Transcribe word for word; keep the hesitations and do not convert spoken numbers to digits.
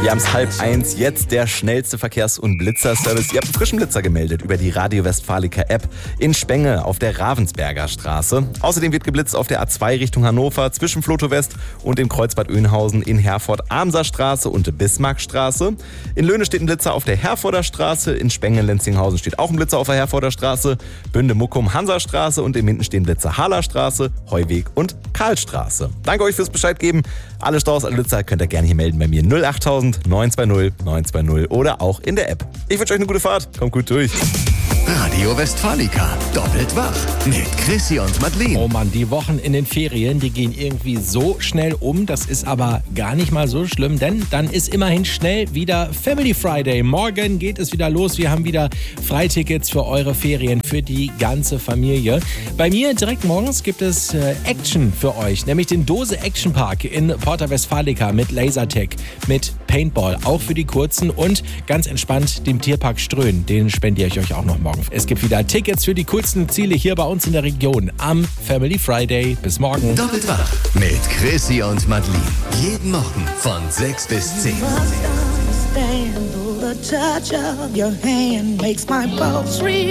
Wir haben es halb eins, jetzt der schnellste Verkehrs- und Blitzerservice. Ihr habt einen frischen Blitzer gemeldet über die Radio Westfalica App in Spenge auf der Ravensberger Straße. Außerdem wird geblitzt auf der A zwei Richtung Hannover zwischen Floto West und dem Kreuzbad Oeynhausen in Herford-Amser Straße und Bismarckstraße. In Löhne steht ein Blitzer auf der Herforder Straße, in Spenge-Lenzinghausen steht auch ein Blitzer auf der Herforder Straße, Bünde-Muckum Hansastraße und im Hinten stehen Blitzer Hahler Straße, Heuweg und Karlstraße. Danke euch fürs Bescheid geben. Alle Staus, alle Blitzer könnt ihr gerne hier melden bei mir null achttausend neun zwei null neun zwei null oder auch in der App. Ich wünsche euch eine gute Fahrt. Kommt gut durch. Radio Westfalica, doppelt wach mit Chrissy und Madeleine. Oh Mann, die Wochen in den Ferien, die gehen irgendwie so schnell um. Das ist aber gar nicht mal so schlimm, denn dann ist immerhin schnell wieder Family Friday. Morgen geht es wieder los. Wir haben wieder Freitickets für eure Ferien, für die ganze Familie. Bei mir direkt morgens gibt es äh, Action für euch, nämlich den Dose Action Park in Porta Westfalica mit Lasertag, mit Paintball, auch für die Kurzen und ganz entspannt dem Tierpark Ströhen. Den spendiere ich euch auch noch morgen. Es gibt wieder Tickets für die coolsten Ziele hier bei uns in der Region am Family Friday. Bis morgen. Doppelt wach mit Chrissy und Madeleine. Jeden Morgen von sechs bis zehn. The touch of your hand makes my pulse real.